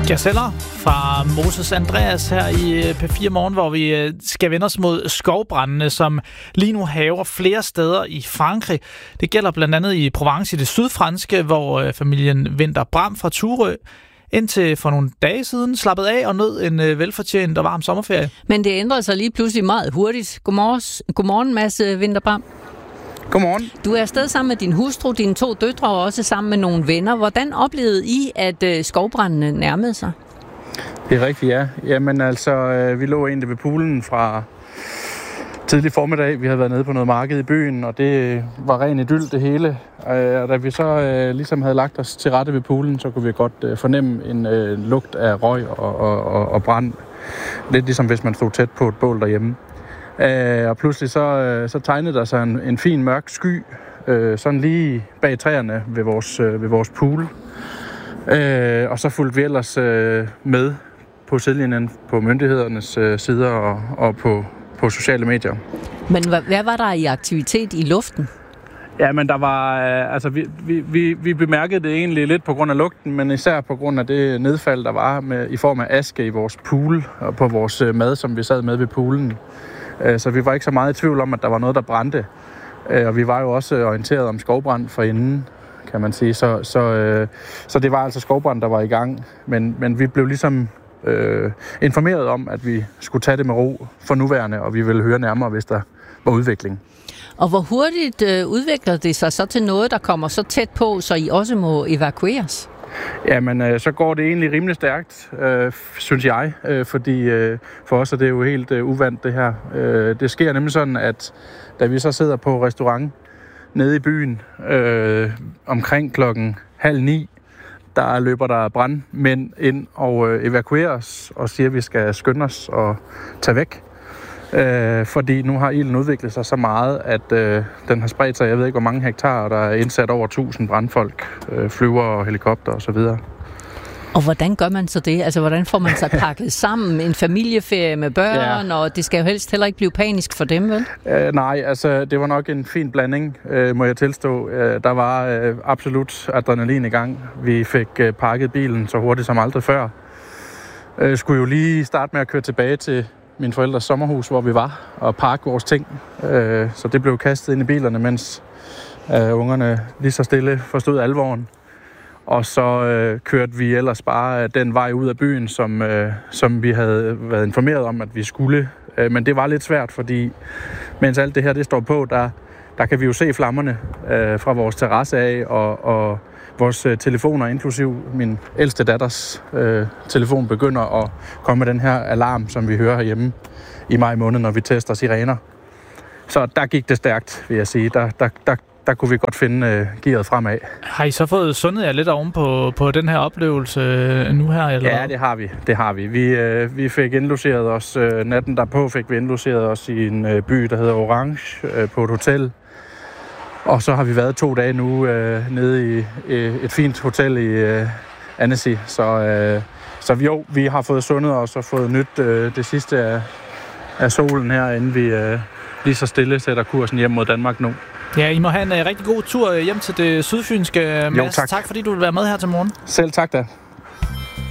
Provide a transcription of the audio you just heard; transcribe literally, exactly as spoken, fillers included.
Gazeller fra Moses Andreas her i P fire Morgen, hvor vi skal vende os mod skovbrandene, som lige nu hærger flere steder i Frankrig. Det gælder blandt andet i Provence i det sydfranske, hvor familien Winther Bram fra Thurø indtil for nogle dage siden slappede af og nød en velfortjent og varm sommerferie. Men det ændrede sig lige pludselig meget hurtigt. Godmorgen, Godmorgen Mads Winther Bram. Godmorgen. Du er afsted sammen med din hustru, dine to døtre og også sammen med nogle venner. Hvordan oplevede I, at øh, skovbrandene nærmede sig? Det er rigtigt, ja. Jamen altså, øh, vi lå egentlig ved poolen fra tidlig formiddag. Vi havde været nede på noget marked i byen, og det var ren idyll det hele. Øh, og da vi så øh, ligesom havde lagt os til rette ved poolen, så kunne vi godt øh, fornemme en øh, lugt af røg og, og, og, og brand. Lidt ligesom hvis man stod tæt på et bål derhjemme. Uh, og pludselig så, uh, så tegnede der sig en, en fin mørk sky, uh, sådan lige bag træerne ved vores, uh, ved vores pool. Uh, og så fulgte vi ellers uh, med på sidelinjen på myndighedernes uh, sider og, og på, på sociale medier. Men hvad, hvad var der i aktivitet i luften? Ja, men der var, uh, altså vi, vi, vi, vi bemærkede det egentlig lidt på grund af lugten, men især på grund af det nedfald, der var med, i form af aske i vores pool og på vores uh, mad, som vi sad med ved poolen. Så vi var ikke så meget i tvivl om, at der var noget, der brændte. Og vi var jo også orienteret om skovbrand forinden, kan man sige. Så, så, så det var altså skovbrand, der var i gang. Men, men vi blev ligesom øh, informeret om, at vi skulle tage det med ro for nuværende, og vi ville høre nærmere, hvis der var udvikling. Og hvor hurtigt øh, udvikler det sig så til noget, der kommer så tæt på, så I også må evakueres? Jamen, øh, så går det egentlig rimelig stærkt, øh, synes jeg, øh, fordi øh, for os er det jo helt øh, uvandt det her. Øh, det sker nemlig sådan, at da vi så sidder på restaurant nede i byen øh, omkring klokken halv ni, der løber der brandmænd ind og øh, evakuerer os og siger, at vi skal skynde os og tage væk. Øh, fordi nu har ilden udviklet sig så meget, at øh, den har spredt sig, jeg ved ikke hvor mange hektar, og der er indsat over tusind brandfolk, øh, flyver og helikopter osv. Og hvordan gør man så det? Altså, hvordan får man sig pakket sammen? En familieferie med børn, ja. Og det skal jo helst heller ikke blive panisk for dem, vel? Øh, nej, altså, det var nok en fin blanding, øh, må jeg tilstå. Øh, der var øh, absolut adrenalin i gang. Vi fik øh, pakket bilen så hurtigt som aldrig før. Øh, skulle jo lige starte med at køre tilbage til min forældres sommerhus, hvor vi var, og parke vores ting. Øh, så det blev kastet ind i bilerne, mens øh, ungerne lige så stille forstod alvoren. Og så øh, kørte vi ellers bare den vej ud af byen, som, øh, som vi havde været informeret om, at vi skulle. Øh, men det var lidt svært, fordi mens alt det her det står på, der, der kan vi jo se flammerne øh, fra vores terrasse af, og, og vores øh, telefoner, inklusiv min ældste datters øh, telefon, begynder at komme med den her alarm, som vi hører herhjemme i maj måned, når vi tester sirener. Så der gik det stærkt, vil jeg sige. Der, der, der, der kunne vi godt finde øh, gearet fremad. Har I så fået sundet jer lidt oven på, på den her oplevelse øh, nu her? Eller? Ja, det har vi. Det har vi. Vi, øh, vi fik indlogeret os, øh, natten derpå fik vi indlogeret os i en øh, by, der hedder Orange, øh, på et hotel. Og så har vi været to dage nu øh, nede i øh, et fint hotel i øh, Annecy. Så, øh, så jo, vi har fået sundet os og fået nyt øh, det sidste af, af solen her, inden vi øh, lige så stille sætter kursen hjem mod Danmark nu. Ja, I må have en uh, rigtig god tur hjem til det sydfynske, Mads. Jo, tak. Tak fordi du vil være med her til morgen. Selv tak da.